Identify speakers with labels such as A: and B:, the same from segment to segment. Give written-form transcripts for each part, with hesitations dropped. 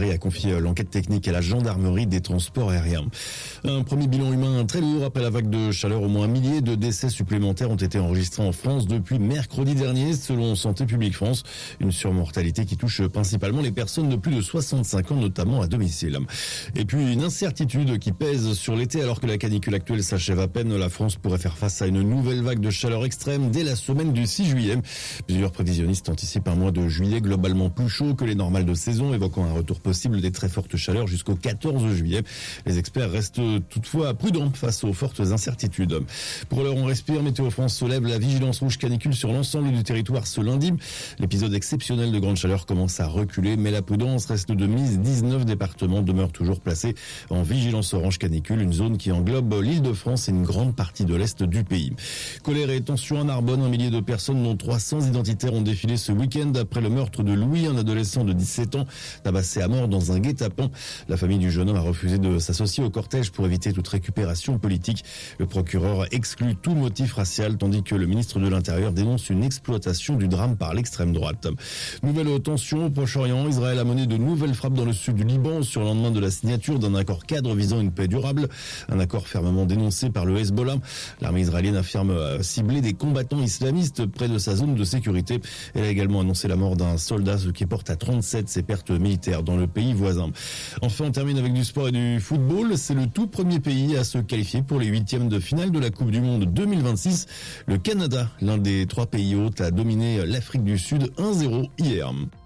A: Paris a confié l'enquête technique à la gendarmerie des transports aériens. Un premier bilan humain très lourd après la vague de chaleur. Au moins 1 millier de décès supplémentaires ont été enregistrés en France depuis mercredi dernier, selon Santé publique France. Une surmortalité qui touche principalement les personnes de plus de 65 ans, notamment à domicile. Et puis une incertitude qui pèse sur l'été alors que la canicule actuelle s'achève à peine. La France pourrait faire face à une nouvelle vague de chaleur extrême dès la semaine du 6 juillet. Plusieurs prévisionnistes anticipent un mois de juillet globalement plus chaud que les normales de saison, évoquant un retour possible des très fortes chaleurs jusqu'au 14 juillet. Les experts restent toutefois prudents face aux fortes incertitudes. Pour l'heure, on respire. Météo France se lève la vigilance rouge canicule sur l'ensemble du territoire ce lundi. L'épisode exceptionnel de grande chaleur commence à reculer, mais la prudence reste de mise. 19 départements demeurent toujours placés en vigilance orange canicule, une zone qui englobe l'Île-de-France et une grande partie de l'Est du pays. Colère et tension à Narbonne, 1 millier de personnes dont 300 identitaires ont défilé ce week-end après le meurtre de Louis, un adolescent de 17 ans, tabassé à mort dans un guet-apens. La famille du jeune homme a refusé de s'associer au cortège pour éviter toute récupération politique. Le procureur exclut tout motif racial, tandis que le ministre de l'Intérieur dénonce une exploitation du drame par l'extrême droite. Nouvelle tension au Proche-Orient. Israël a mené de nouvelles frappes dans le sud du Liban sur le lendemain de la signature d'un accord cadre visant une paix durable. Un accord fermement dénoncé par le Hezbollah. L'armée israélienne affirme cibler des combattants islamistes près de sa zone de sécurité. Elle a également annoncé la mort d'un soldat, ce qui porte à 37 ses pertes militaires dans le pays voisin. Enfin, on termine avec du sport et du football. C'est le tout premier pays à se qualifier pour les 8e de finale de la Coupe du Monde 2026. Le Canada, l'un des 3 pays hôtes, a dominé l'Afrique du Sud 1-0 hier.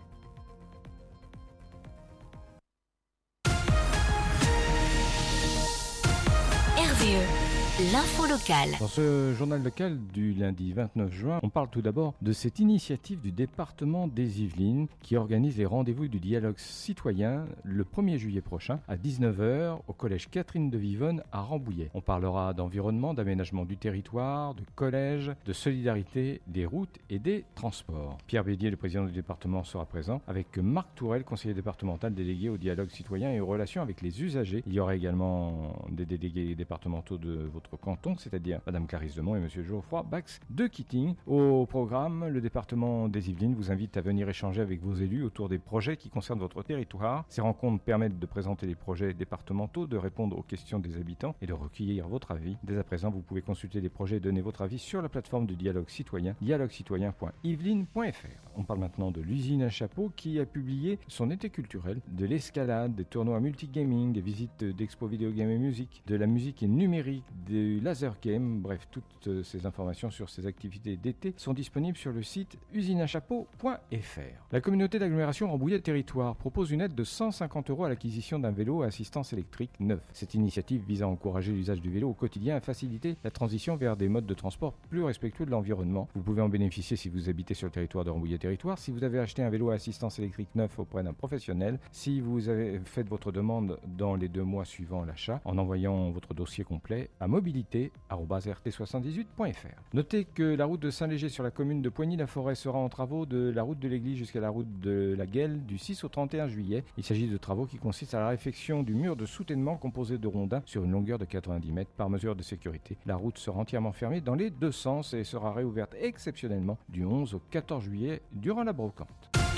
B: L'info locale.
C: Dans ce journal local du lundi 29 juin, on parle tout d'abord de cette initiative du département des Yvelines qui organise les rendez-vous du dialogue citoyen le 1er juillet prochain à 19h au collège Catherine de Vivonne à Rambouillet. On parlera d'environnement, d'aménagement du territoire, de collège, de solidarité, des routes et des transports. Pierre Bédier, le président du département, sera présent avec Marc Tourelle, conseiller départemental délégué au dialogue citoyen et aux relations avec les usagers. Il y aura également des délégués départementaux de votre canton, c'est-à-dire Madame Clarisse Demont et Monsieur Geoffroy Bax de Kitting. Au programme, le département des Yvelines vous invite à venir échanger avec vos élus autour des projets qui concernent votre territoire. Ces rencontres permettent de présenter les projets départementaux, de répondre aux questions des habitants et de recueillir votre avis. Dès à présent, vous pouvez consulter les projets et donner votre avis sur la plateforme du dialogue citoyen, dialoguecitoyen.yveline.fr. On parle maintenant de l'usine à chapeau qui a publié son été culturel, de l'escalade, des tournois multigaming, des visites d'expo vidéo game et musique, de la musique et numérique, du laser game. Bref, toutes ces informations sur ces activités d'été sont disponibles sur le site usineachapeau.fr. La communauté d'agglomération Rambouillet Territoire propose une aide de 150 € à l'acquisition d'un vélo à assistance électrique neuf. Cette initiative vise à encourager l'usage du vélo au quotidien et à faciliter la transition vers des modes de transport plus respectueux de l'environnement. Vous pouvez en bénéficier si vous habitez sur le territoire de Rambouillet Territoire, si vous avez acheté un vélo à assistance électrique neuf auprès d'un professionnel, si vous avez fait votre demande dans les 2 mois suivant l'achat, en envoyant votre dossier complet à mobilité@rt78.fr. Notez que la route de Saint-Léger sur la commune de Poigny-la-Forêt sera en travaux de la route de l'église jusqu'à la route de la Guelle du 6 au 31 juillet. Il s'agit de travaux qui consistent à la réfection du mur de soutènement composé de rondins sur une longueur de 90 mètres par mesure de sécurité. La route sera entièrement fermée dans les 2 sens et sera réouverte exceptionnellement du 11 au 14 juillet durant la brocante.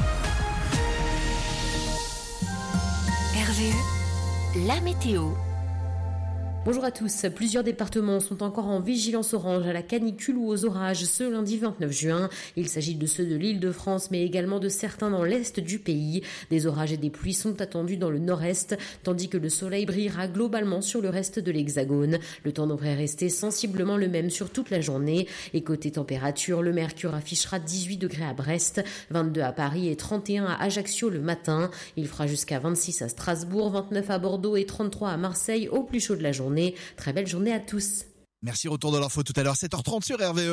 B: RVE, la météo.
D: Bonjour à tous. Plusieurs départements sont encore en vigilance orange à la canicule ou aux orages ce lundi 29 juin. Il s'agit de ceux de l'Île-de-France, mais également de certains dans l'est du pays. Des orages et des pluies sont attendus dans le nord-est, tandis que le soleil brillera globalement sur le reste de l'Hexagone. Le temps devrait rester sensiblement le même sur toute la journée. Et côté température, le mercure affichera 18 degrés à Brest, 22 à Paris et 31 à Ajaccio le matin. Il fera jusqu'à 26 à Strasbourg, 29 à Bordeaux et 33 à Marseille au plus chaud de la journée. Très belle journée à tous.
E: Merci, retour de l'info tout à l'heure, 7h30 sur RVE.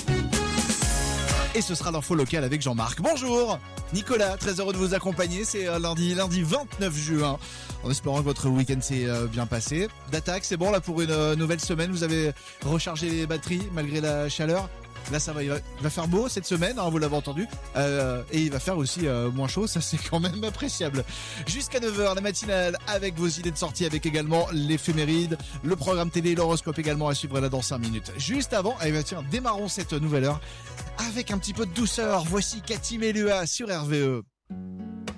E: Et ce sera l'info locale avec Jean-Marc. Bonjour Nicolas, très heureux de vous accompagner. C'est lundi 29 juin. En espérant que votre week-end s'est bien passé. D'attaque, c'est bon là pour une nouvelle semaine. Vous avez rechargé les batteries malgré la chaleur. Là ça va, il va faire beau cette semaine, hein, vous l'avez entendu, et il va faire aussi moins chaud, ça c'est quand même appréciable. Jusqu'à 9h, la matinale avec vos idées de sortie, avec également l'éphéméride, le programme télé, l'horoscope également à suivre là dans 5 minutes. Juste avant, démarrons cette nouvelle heure avec un petit peu de douceur. Voici Cathy Melua sur RVE.